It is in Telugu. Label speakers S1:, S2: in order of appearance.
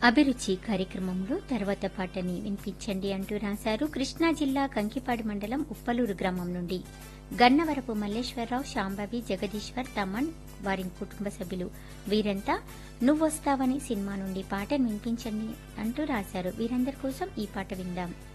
S1: అభిరుచి కార్యక్రమంలో తర్వాత పాటని వినిపించండి అంటూ రాశారు కృష్ణా జిల్లా కంకిపాడు మండలం ఉప్పలూరు గ్రామం నుండి గన్నవరపు మల్లేశ్వరరావు, శాంభవి, జగదీశ్వర్, తమన్, వారి కుటుంబ సభ్యులు. వీరంతా నువ్వొస్తావని సినిమా నుండి పాటను వినిపించండి అంటూ రాశారు. వీరందరి కోసం ఈ పాట విందాం.